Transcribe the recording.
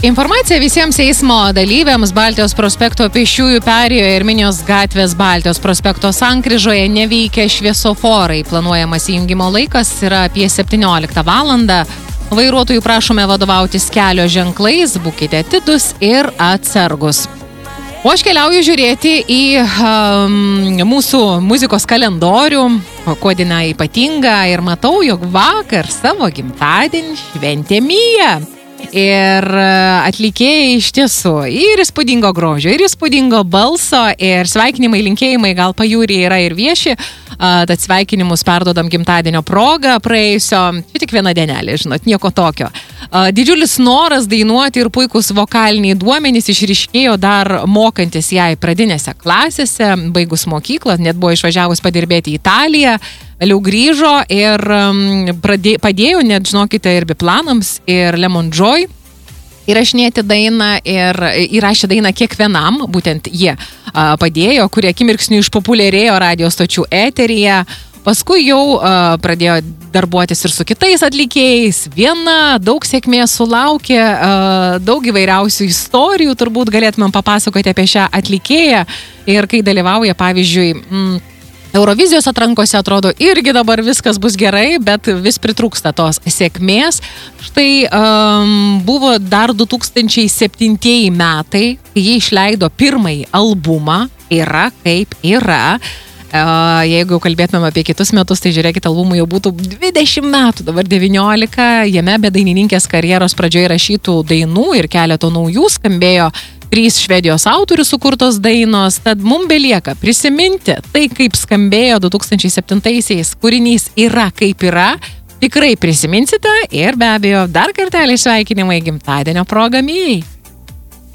Informacija visiems eismo dalyviams: Baltijos prospekto pėsčiųjų perėjoje ir Minijos gatvės Baltijos prospekto sankryžoje neveikia šviesoforai. Planuojamas įjungimo laikas yra apie 17 valandą. Vairuotojų prašome vadovautis kelio ženklais, būkite atidūs ir atsargus. O aš keliauju žiūrėti į mūsų muzikos kalendorių, kuo diena ypatinga, ir matau, jog vakar savo gimtadienį šventė Mija. Ir atlikėjai iš tiesų ir įspūdingo grožio, ir įspūdingo balso, ir sveikinimai, linkėjimai gal pajūryje yra ir vieši, tad sveikinimus perdodam gimtadienio progą praėjusio, čia tik viena dienelė, žinot, nieko tokio. Didžiulis noras dainuoti ir puikus vokaliniai duomenys išryškėjo dar mokantis jai pradinėse klasėse, baigus mokyklą, net buvo išvažiavus padirbėti į Italiją. Vėliau grįžo ir padėjo, net žinokite, ir Biplanams, ir Lemon Joy įrašinėti dainą, ir įrašė dainą kiekvienam, būtent jie padėjo, kurie akimirksniu išpopuliarėjo radio stočių eteryje. Paskui jau pradėjo darbuotis ir su kitais atlikėjais. Viena daug sėkmės sulaukė, daug įvairiausių istorijų turbūt galėtumėm papasakoti apie šią atlikėją. Ir kai dalyvauja, pavyzdžiui, Eurovizijos atrankose, atrodo, irgi dabar viskas bus gerai, bet vis pritrūksta tos sėkmės. Štai buvo dar 2007 metai, kai jie išleido pirmąjį albumą Yra kaip yra. Jeigu kalbėtumėm apie kitus metus, tai žiūrėkit, albumui jau būtų 20 metų, dabar 19, jame be dainininkės karjeros pradžioje rašytų dainų ir keleto naujų skambėjo 3 Švedijos autorių sukurtos dainos, tad mums belieka prisiminti tai, kaip skambėjo 2007-aisiais kūrinys Yra kaip yra. Tikrai prisiminsite ir be abejo dar kartelį sveikinimai gimtadienio proga Mijai.